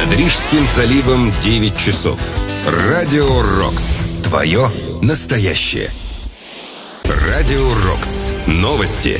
Над Рижским заливом 9 часов. Радио Рокс. Твое настоящее. Радио Рокс. Новости.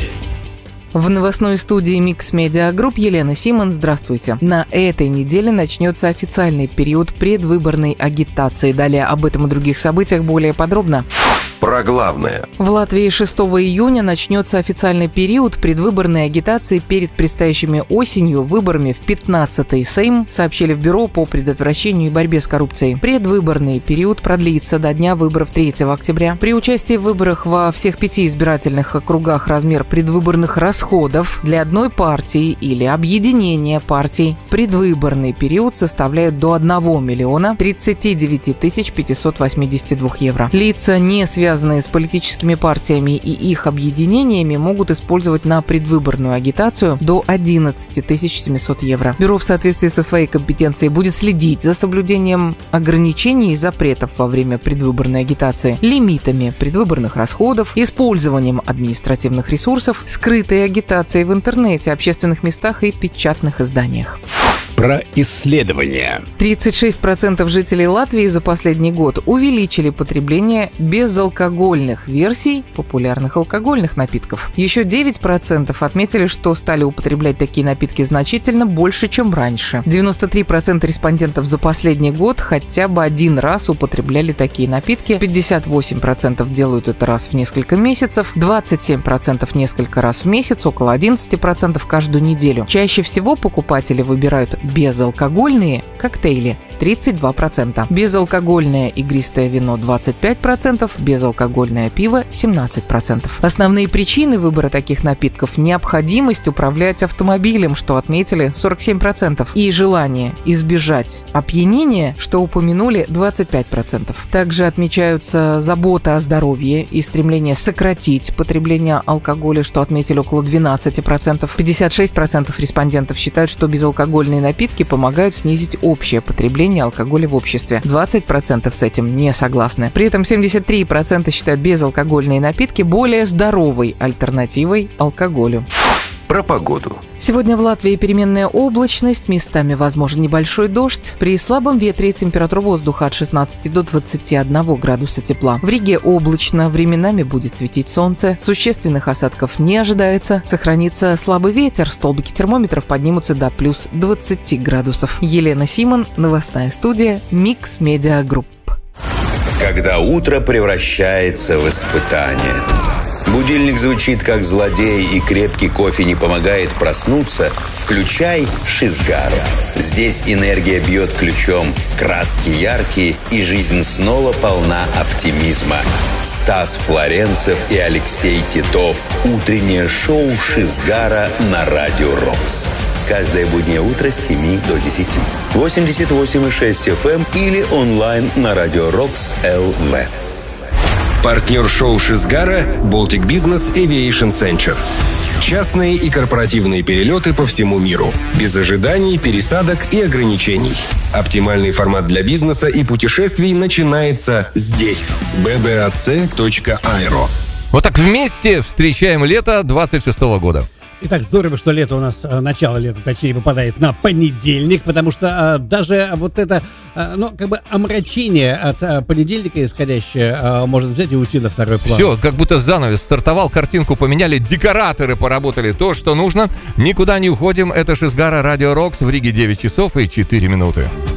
В новостной студии Mix Media Group Елена Симон. Здравствуйте. На этой неделе начнется официальный период предвыборной агитации. Далее об этом и других событиях более подробно. Про главное. В Латвии 6 июня начнется официальный период предвыборной агитации перед предстоящими осенью выборами в 15-й Сейм, сообщили в Бюро по предотвращению и борьбе с коррупцией. Предвыборный период продлится до дня выборов 3 октября. При участии в выборах во всех 5 избирательных округах размер предвыборных расходов для одной партии или объединения партий в предвыборный период составляет до 1 миллиона 39 582 евро. Лица, не связанные с политическими партиями и их объединениями, могут использовать на предвыборную агитацию до 11 700 евро. Бюро в соответствии со своей компетенцией будет следить за соблюдением ограничений и запретов во время предвыборной агитации, лимитами предвыборных расходов, использованием административных ресурсов, скрытой агитацией в интернете, общественных местах и печатных изданиях. Про исследования. 36% жителей Латвии за последний год увеличили потребление безалкогольных версий популярных алкогольных напитков. Еще 9% отметили, что стали употреблять такие напитки значительно больше, чем раньше. 93% респондентов за последний год хотя бы один раз употребляли такие напитки. 58% делают это раз в несколько месяцев, 27% несколько раз в месяц, около 11% каждую неделю. Чаще всего покупатели выбирают безалкогольные коктейли – 32%, безалкогольное игристое вино – 25%, безалкогольное пиво – 17%. Основные причины выбора таких напитков – необходимость управлять автомобилем, что отметили 47%, и желание избежать опьянения, что упомянули 25%. Также отмечаются забота о здоровье и стремление сократить потребление алкоголя, что отметили около 12%. 56% респондентов считают, что безалкогольные напитки помогают снизить общее потребление алкоголя в обществе. 20% с этим не согласны. При этом 73% считают безалкогольные напитки более здоровой альтернативой алкоголю. Про погоду. Сегодня в Латвии переменная облачность, местами возможен небольшой дождь. При слабом ветре температура воздуха от 16 до 21 градуса тепла. В Риге облачно, временами будет светить солнце. Существенных осадков не ожидается. Сохранится слабый ветер, столбики термометров поднимутся до плюс 20 градусов. Елена Симон, новостная студия Mix Media Group. Когда утро превращается в испытание. Будильник звучит как злодей, и крепкий кофе не помогает проснуться. Включай Шизгару. Здесь энергия бьет ключом, краски яркие, и жизнь снова полна оптимизма. Стас Флоренцев и Алексей Титов. Утреннее шоу Шизгара на Радио Рокс. Каждое буднее утро с 7 до 10. 88,6 FM или онлайн на Радио Рокс ЛВ. Партнер шоу Шизгара – Baltic Business Aviation Center. Частные и корпоративные перелеты по всему миру. Без ожиданий, пересадок и ограничений. Оптимальный формат для бизнеса и путешествий начинается здесь. bbac.aero. Вот так вместе встречаем лето 26-го года. Итак, здорово, что лето у нас, начало лета, точнее, выпадает на понедельник, потому что даже вот это, омрачение от понедельника исходящее может взять и уйти на второй план. Все, как будто занавес стартовал, картинку поменяли, декораторы поработали, то, что нужно. Никуда не уходим, это Шизгара, Радио Рокс, в Риге 9 часов и 4 минуты.